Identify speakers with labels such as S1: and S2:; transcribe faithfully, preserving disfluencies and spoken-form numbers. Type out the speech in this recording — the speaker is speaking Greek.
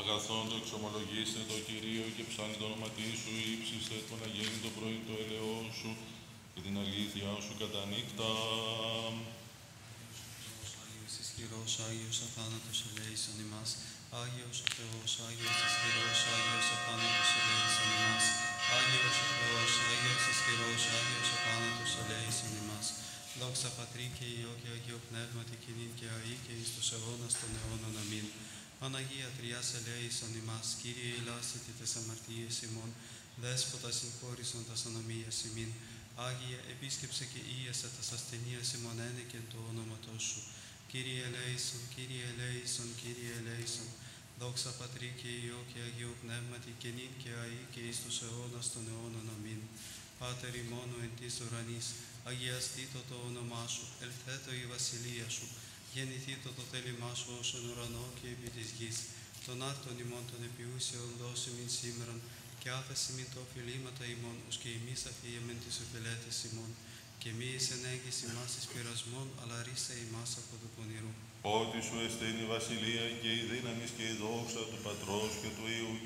S1: Αγαθόν το εξομολογήστε το Κυρίο και ψάνει το όνοματί σου, ύψιστε το να γίνει το πρωί το ελαιό σου και την αλήθεια σου κατά νύχτα.
S2: Άγιος ισχυρός, Άγιος αθάνατος ελέησον ημάς. Άγιος ο Θεός, Άγιος ισχυρός, Άγιος αθάνατος ελέησον ημάς. Άγιος ο Θεός, Άγιος ισχυρός, Άγιος αθάνατος ελέησον ημάς. Δόξα Πατρί και Υιό και Αγίο Πνεύματι και νυν και αεί και εις τους αιώνας των αιώνων. Αμήν. Παναγία Τριάς ελέησον ημάς. Κύριε ηλάσητη τες αμαρτίες ημών. Δέσποτα συγχώρησον τας ανομίας ημίν. Άγιε επίσκεψε και ίεσε τας ασθενείας ημών ένεκεν το όνοματός σου. Κύριε ελέησον, Κύριε ελέησον, Κύριε ελέησον. Δόξα Πατρί και Υιό και Αγίου Πνεύματι και νυν και αεί και εις τους αιώνας των αιώνων. Αμήν. Πάτερ ημών εν της ουρανής, αγιαστήτω το όνομά σου, ελθέτω η βασιλεία σου, γεννηθήτω το θέλημά σου ως εν ουρανό και επί της γης. Τον άρτον ημών των επιούσιων δώσει μην σήμερον, και άφεση μην το οφειλήματα ημών, ως και εμείς αφίεμεν τις οφειλέτες ημών. Και μη εις ενέγγις ημάς εις πειρασμόν, αλλά ρίσε ημάς από του πονηρού.
S1: Ότι σου εστίν η βασιλεία και η δύναμις και η δόξα του Πατρός και του Υιού